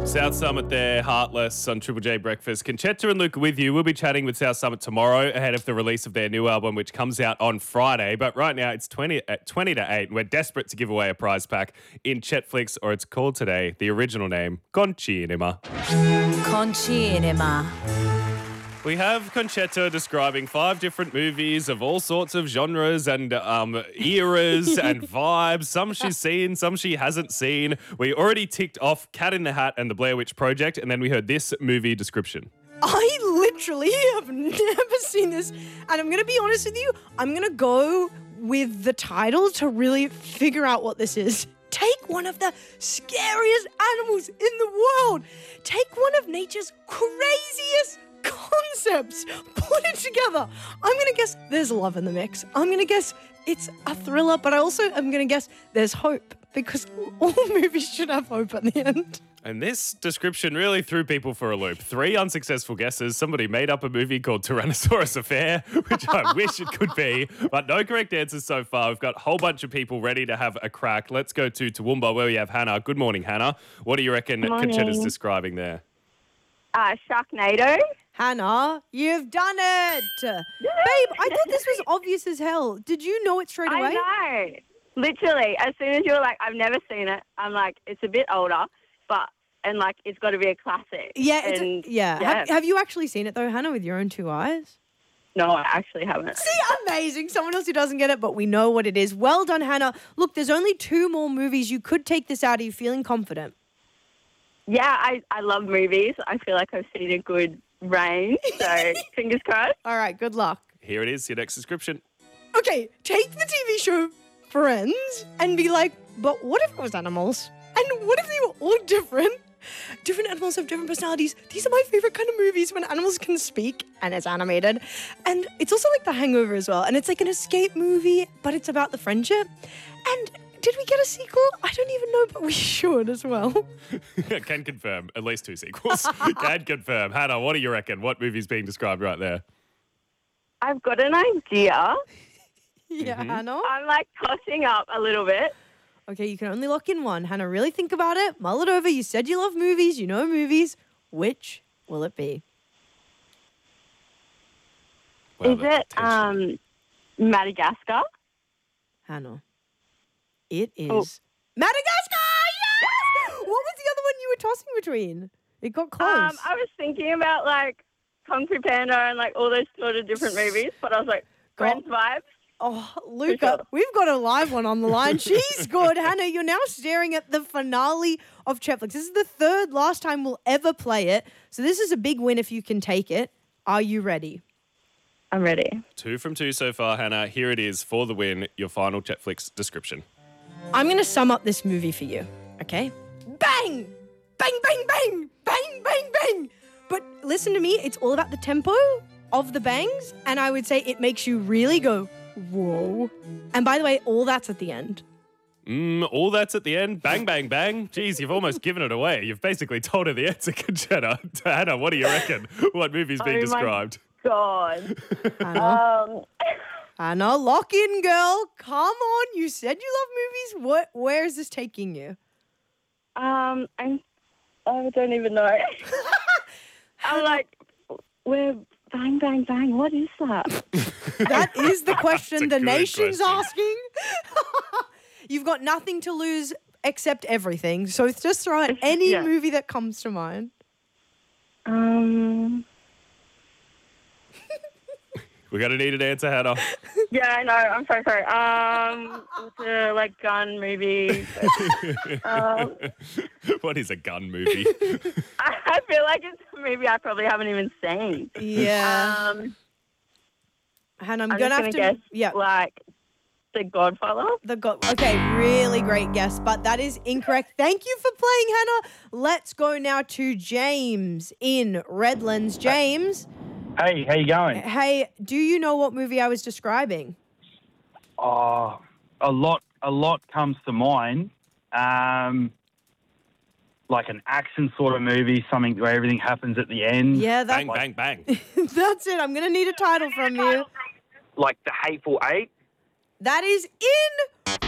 South Summit there, Heartless on Triple J Breakfast. Conchetta and Luke with you. We'll be chatting with South Summit tomorrow ahead of the release of their new album, which comes out on Friday. But right now it's 20 to 8, and we're desperate to give away a prize pack in Chetflix, or it's called today, the original name, Concinema. Concinema. We have Conchetta describing 5 different movies of all sorts of genres and eras and vibes. Some she's seen, some she hasn't seen. We already ticked off Cat in the Hat and the Blair Witch Project, and then we heard this movie description. I literally have never seen this, and I'm going to be honest with you, I'm going to go with the title to really figure out what this is. Take one of the scariest animals in the world. Take one of nature's craziest concepts, put it together. I'm going to guess there's love in the mix. I'm going to guess it's a thriller, but I also am going to guess there's hope, because all movies should have hope at the end. And this description really threw people for a loop. 3 unsuccessful guesses. Somebody made up a movie called Tyrannosaurus Affair, which I wish it could be, but no correct answers so far. We've got a whole bunch of people ready to have a crack. Let's go to Toowoomba, where we have Hannah. Good morning, Hannah. What do you reckon Conchetta's describing there? Sharknado. Hannah, you've done it. Babe, I thought this was obvious as hell. Did you know it straight away? I know. Literally, as soon as you were like, I've never seen it, I'm like, it's a bit older, and it's got to be a classic. Yeah, yeah. Have you actually seen it though, Hannah, with your own 2 eyes? No, I actually haven't. See, amazing. Someone else who doesn't get it, but we know what it is. Well done, Hannah. Look, there's only 2 more movies. You could take this out. Are you feeling confident? Yeah, I love movies. I feel like I've seen a good range, so fingers crossed. All right, good luck. Here it is, your next description. Okay, take the TV show Friends and be like, but what if it was animals? And what if they were all different? Different animals have different personalities. These are my favorite kind of movies, when animals can speak and it's animated. And it's also like The Hangover as well. And it's like an escape movie, but it's about the friendship. And did we get a sequel? I don't even know, but we should as well. Can confirm. At least 2 sequels. Can confirm. Hannah, what do you reckon? What movie's being described right there? I've got an idea. Yeah, Hannah? I'm tossing up a little bit. Okay, you can only lock in one. Hannah, really think about it. Mull it over. You said you love movies. You know movies. Which will it be? Well, Is it Madagascar? Hannah. It is Madagascar! Yes! What was the other one you were tossing between? It got close. I was thinking about Kung Fu Panda and all those sort of different movies, but I was like, Friends vibes. Oh, Luca, we've got a live one on the line. She's good. Hannah, you're now staring at the finale of Chetflix. This is the 3rd last time we'll ever play it. So this is a big win if you can take it. Are you ready? I'm ready. 2 from 2 so far, Hannah. Here it is for the win, your final Chetflix description. I'm going to sum up this movie for you, okay? Bang! Bang, bang, bang! Bang, bang, bang! But listen to me, it's all about the tempo of the bangs, and I would say it makes you really go, whoa. And by the way, all that's at the end. All that's at the end. Bang, bang, bang. Jeez, you've almost given it away. You've basically told her the answer, Conchetta. Hannah, what do you reckon? What movie's being described? God. Hannah, lock in, girl. Come on. You said you love movies. Where is this taking you? I don't even know. I'm like, we're bang, bang, bang. What is that? That is the question the good nation's question. asking. You've got nothing to lose except everything. So just throw out any movie that comes to mind. We're going to need an answer, Hannah. Yeah, I know. I'm so sorry. It's a gun movie. What is a gun movie? I feel like it's a movie I probably haven't even seen. Yeah. Hannah, I'm going to have to guess, yeah. The Godfather. Okay, really great guess, but that is incorrect. Thank you for playing, Hannah. Let's go now to James in Redlands. James. Hey, how you going? Hey, do you know what movie I was describing? Oh, a lot comes to mind. Like an action sort of movie, something where everything happens at the end. Yeah, bang, bang, bang. That's it. I'm going to need a title from you. Like The Hateful Eight. That is